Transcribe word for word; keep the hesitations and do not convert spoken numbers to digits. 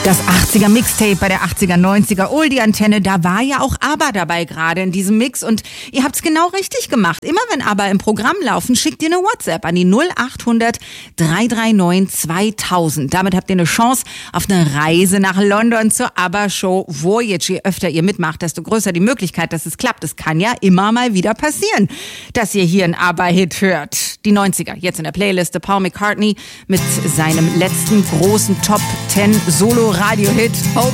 Das achtziger Mixtape bei der achtziger, neunziger Oldie-Antenne, da war ja auch ABBA dabei gerade in diesem Mix und ihr habt's genau richtig gemacht. Immer wenn ABBA im Programm laufen, schickt ihr eine WhatsApp an die null acht hundert, drei drei neun, zweitausend. Damit habt ihr eine Chance auf eine Reise nach London zur ABBA-Show Voyage. Je öfter ihr mitmacht, desto größer die Möglichkeit, dass es klappt. Es kann ja immer mal wieder passieren, dass ihr hier einen ABBA-Hit hört. Die neunziger, jetzt in der Playliste Paul McCartney mit seinem letzten großen Top zehn Solo-Radio-Hit Hope